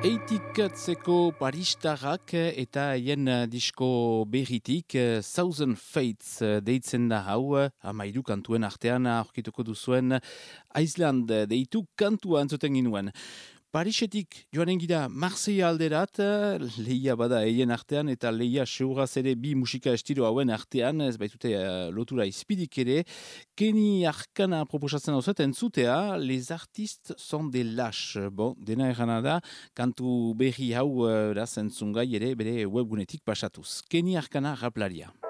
Eitikatzeko paristarrak eta haien disko berritik Thousand Fates deitzen da hau, hamairu kantuen artean aurkituko duzuen Iceland deitu kantua entzuten ginuen. Parisetik joanen gira Marseilla alderat, lehia bada eien artean eta lehia seuraz ere bi musika estilo hauen artean, ez baitute lotura izpidik ere. Kenny Arcana proposatzen hauzuet entzutea, les artistes sont des lâches. Bon, dena errana da, kantu berri hau entzungai ere bere webgunetik pasatuz. Kenny Arcana raplaria.